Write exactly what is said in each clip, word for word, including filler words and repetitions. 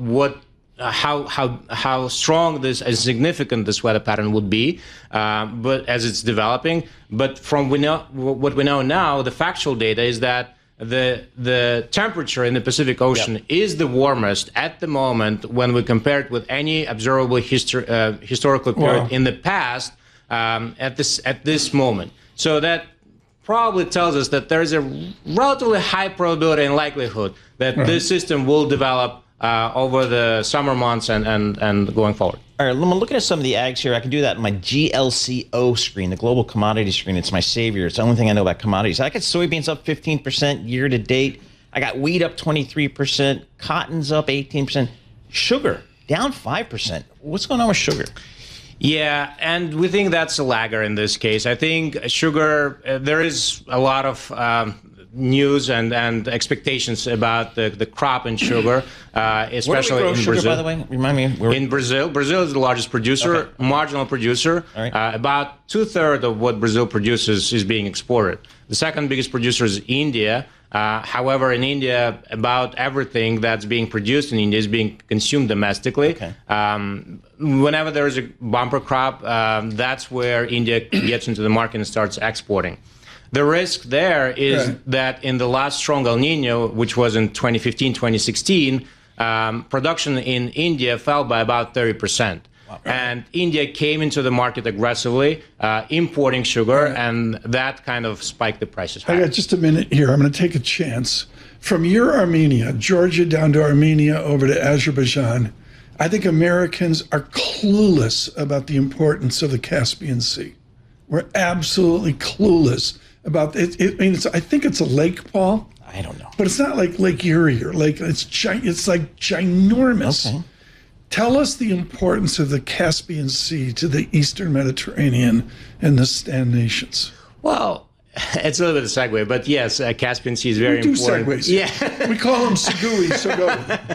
what Uh, how how how strong this and significant this weather pattern would be, uh, but as it's developing. But from we know what we know now, the factual data is that the the temperature in the Pacific Ocean yep. is the warmest at the moment when we compare it with any observable histor uh, historical period wow. in the past um, at this at this moment. So that probably tells us that there is a relatively high probability and likelihood that right. this system will develop Uh, over the summer months and, and, and going forward. All right, I'm looking at some of the ags here. I can do that on my G L C O screen, the global commodity screen. It's my savior. It's the only thing I know about commodities. I got soybeans up fifteen percent year to date. I got wheat up twenty-three percent. Cotton's up eighteen percent. Sugar down five percent. What's going on with sugar? Yeah, and we think that's a lagger in this case. I think sugar, uh, there is a lot of um, news and, and expectations about the, the crop in sugar, uh, especially Where do we grow in sugar, Brazil. by the way? Remind me. Where... In Brazil. Brazil is the largest producer, okay. marginal producer. All right. Uh, about two-thirds of what Brazil produces is being exported. The second biggest producer is India. Uh, however, in India, about everything that's being produced in India is being consumed domestically. Okay. Um, whenever there is a bumper crop, um, that's where India gets into the market and starts exporting. The risk there is right. that in the last strong El Nino, which was in twenty fifteen, twenty sixteen, um, production in India fell by about thirty percent. Wow. And India came into the market aggressively, uh, importing sugar, right. and that kind of spiked the prices higher. I got just a minute here. I'm going to take a chance. From your Armenia, Georgia down to Armenia, over to Azerbaijan, I think Americans are clueless about the importance of the Caspian Sea. We're absolutely clueless about it. it I mean, it's, I think it's a lake, Paul. I don't know. But it's not like Lake Erie or Lake, it's, gi it's like ginormous. Okay. Tell us the importance of the Caspian Sea to the Eastern Mediterranean and the Stan nations. Well, it's a little bit of a segue, but yes, uh, Caspian Sea is very we do important. Segues. Yeah, we call them segui, so go.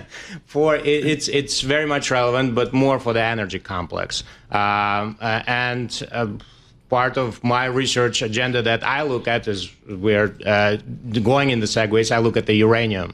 For it, it's it's very much relevant, but more for the energy complex. Um, uh, and uh, part of my research agenda that I look at is we're uh, going in the segues. I look at the uranium,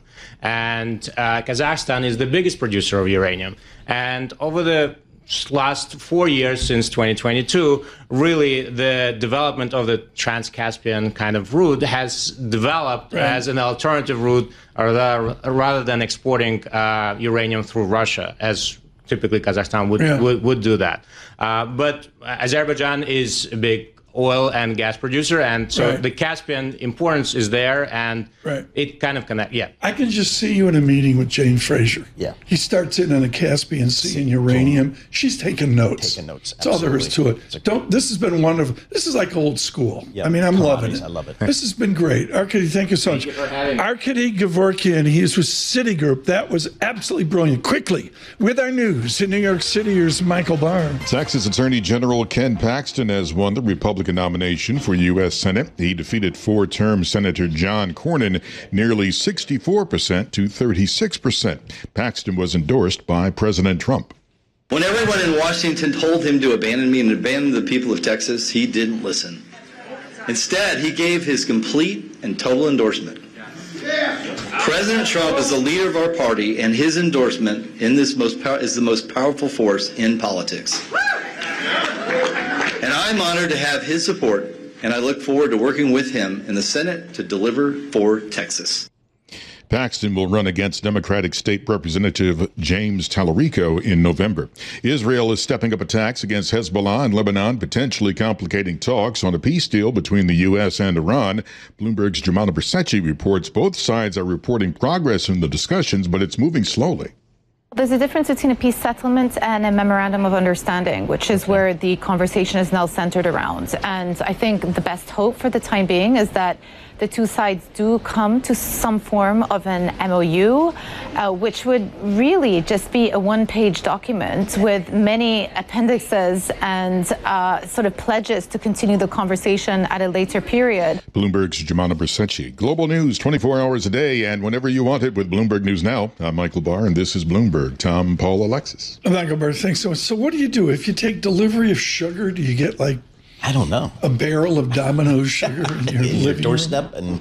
and uh, Kazakhstan is the biggest producer of uranium. And over the last four years, since twenty twenty-two, really the development of the Trans-Caspian kind of route has developed right. as an alternative route, or the, rather than exporting uh, uranium through Russia, as typically Kazakhstan would, yeah. would, would do that. Uh, but Azerbaijan is a big oil and gas producer, and so right. the Caspian importance is there, and right. it kind of connect. Yeah, I can just see you in a meeting with Jane Fraser. Yeah, he starts in on the Caspian Sea and uranium. She's taking notes. Taking notes. That's all there is to it. Don't. This has been wonderful. This is like old school. Yep. I mean, I'm loving it. I love it. This has been great, Arkady. Thank you so much. Thank you for having me. Arkady Gevorkyan. He is with Citigroup. That was absolutely brilliant. Quickly with our news in New York City, here's Michael Barr. Texas Attorney General Ken Paxton has won the Republican nomination for U S Senate. He defeated four-term Senator John Cornyn nearly sixty-four percent to thirty-six percent. Paxton was endorsed by President Trump. When everyone in Washington told him to abandon me and abandon the people of Texas, he didn't listen. Instead, he gave his complete and total endorsement. President Trump is the leader of our party, and his endorsement in this most pow- is the most powerful force in politics. And I'm honored to have his support, and I look forward to working with him in the Senate to deliver for Texas. Paxton will run against Democratic State Representative James Tallarico in November. Israel is stepping up attacks against Hezbollah in Lebanon, potentially complicating talks on a peace deal between the U S and Iran. Bloomberg's Germana Bersetchi reports both sides are reporting progress in the discussions, but it's moving slowly. There's a difference between a peace settlement and a memorandum of understanding, which is where the conversation is now centered around. And I think the best hope for the time being is that the two sides do come to some form of an M O U, uh, which would really just be a one-page document with many appendices and uh, sort of pledges to continue the conversation at a later period. Bloomberg's Germana Bersetchi. Global news twenty-four hours a day and whenever you want it with Bloomberg News Now. I'm Michael Barr, and this is Bloomberg. Tom, Paul, Alexis. Michael Barr, thanks so much. So what do you do? If you take delivery of sugar, do you get like I don't know. A barrel of Domino's sugar in your in living your doorstep room? and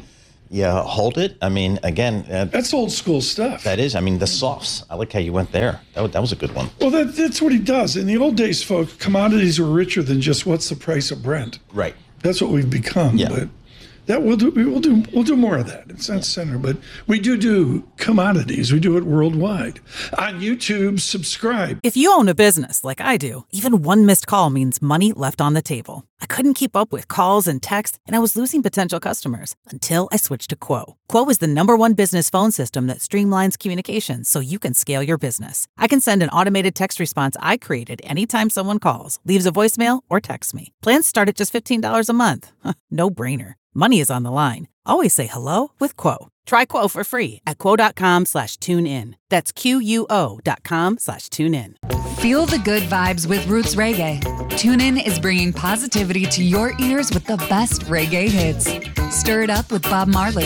you hold it. I mean, again, uh, That's old school stuff. that is. I mean, the softs. I like how you went there. That, wa- that was a good one. Well, that, that's what he does. In the old days, folks, commodities were richer than just what's the price of Brent. Right. That's what we've become. Yeah. But that we'll do. We will do. We'll do more of that. It's not center, but we do do commodities. We do it worldwide on YouTube. Subscribe. If you own a business like I do, even one missed call means money left on the table. I couldn't keep up with calls and texts, and I was losing potential customers until I switched to Quo. Quo is the number one business phone system that streamlines communications so you can scale your business. I can send an automated text response I created anytime someone calls, leaves a voicemail, or texts me. Plans start at just fifteen dollars a month. No brainer. Money is on the line. Always say hello with Quo. Try Quo for free at quo.com slash tune in. That's Q-U-O dot com slash tune in. Feel the good vibes with Roots Reggae. TuneIn is bringing positivity to your ears with the best reggae hits. Stir it up with Bob Marley,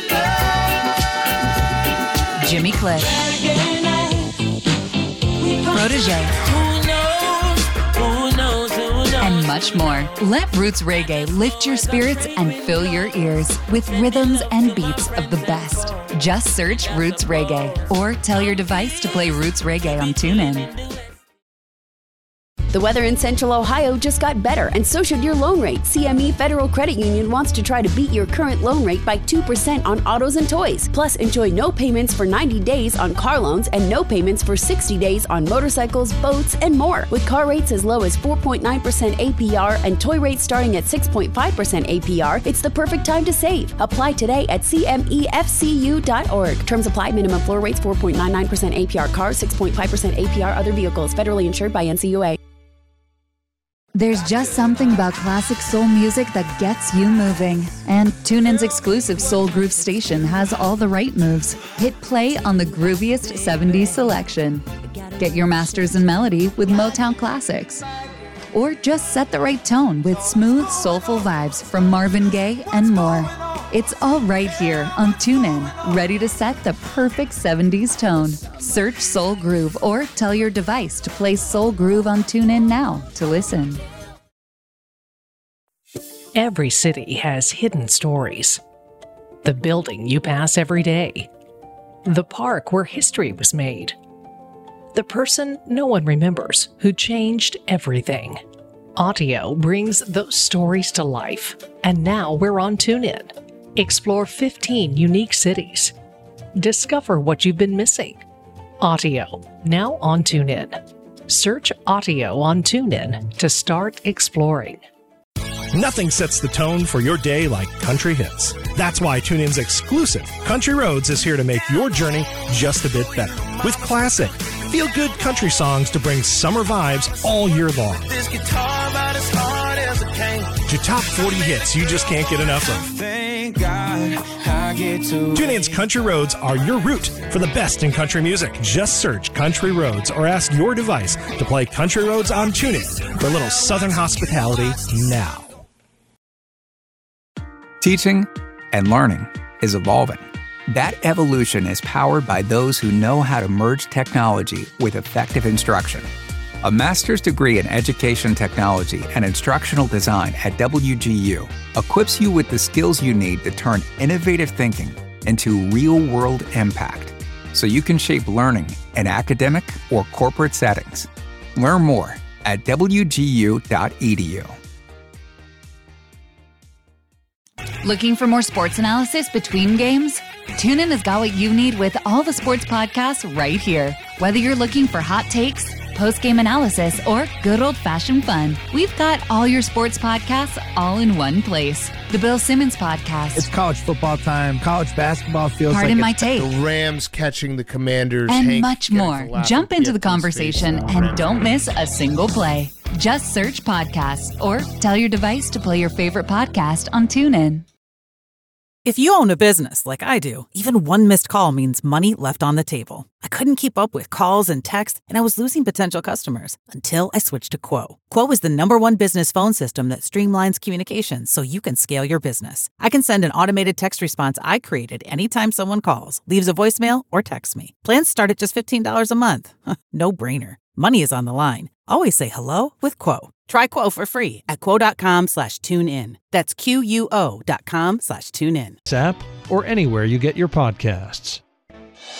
Jimmy Cliff, Protégé, and much more. Let Roots Reggae lift your spirits and fill your ears with rhythms and beats of the best. Just search Roots Reggae or tell your device to play Roots Reggae on TuneIn. The weather in Central Ohio just got better, and so should your loan rate. C M E Federal Credit Union wants to try to beat your current loan rate by two percent on autos and toys. Plus, enjoy no payments for ninety days on car loans and no payments for sixty days on motorcycles, boats, and more. With car rates as low as four point nine percent A P R and toy rates starting at six point five percent A P R, it's the perfect time to save. Apply today at C M E F C U dot org. Terms apply. Minimum floor rates four point nine nine percent A P R cars, six point five percent A P R other vehicles. Federally insured by N C U A. There's just something about classic soul music that gets you moving. And TuneIn's exclusive Soul Groove station has all the right moves. Hit play on the grooviest seventies selection. Get your masters in melody with Motown classics. Or just set the right tone with smooth, soulful vibes from Marvin Gaye and more. It's all right here on TuneIn, ready to set the perfect seventies tone. Search Soul Groove or tell your device to play Soul Groove on TuneIn now to listen. Every city has hidden stories. The building you pass every day. The park where history was made. The person no one remembers who changed everything. Audio brings those stories to life, and now we're on TuneIn. Explore fifteen unique cities. Discover what you've been missing. Audio, now on TuneIn. Search Audio on TuneIn to start exploring. Nothing sets the tone for your day like country hits. That's why TuneIn's exclusive Country Roads is here to make your journey just a bit better. With classic, feel-good country songs to bring summer vibes all year long. This guitar about as hard as it came. To top forty hits you just can't get enough of. Thank God I get to TuneIn's Country Roads are your route for the best in country music. Just search Country Roads or ask your device to play Country Roads on TuneIn for a little Southern hospitality now. Teaching and learning is evolving. That evolution is powered by those who know how to merge technology with effective instruction. A master's degree in education technology and instructional design at W G U equips you with the skills you need to turn innovative thinking into real-world impact, so you can shape learning in academic or corporate settings. Learn more at W G U dot E D U. Looking for more sports analysis between games? TuneIn has got what you need with all the sports podcasts right here. Whether you're looking for hot takes, post-game analysis, or good old-fashioned fun, we've got all your sports podcasts all in one place. The Bill Simmons Podcast. It's college football time. College basketball feels Pardon like my it's take. the Rams catching the Commanders. And Hank much getting more. to laugh Jump at into the Pittman's conversation face. and don't miss a single play. Just search podcasts or tell your device to play your favorite podcast on TuneIn. If you own a business like I do, even one missed call means money left on the table. I couldn't keep up with calls and texts, and I was losing potential customers until I switched to Quo. Quo is the number one business phone system that streamlines communications so you can scale your business. I can send an automated text response I created anytime someone calls, leaves a voicemail, or texts me. Plans start at just fifteen dollars a month. No brainer. Money is on the line. Always say hello with Quo. Try Quo for free at quo.com slash tune in. That's Q-U-O dot com slash tune in. App or anywhere you get your podcasts.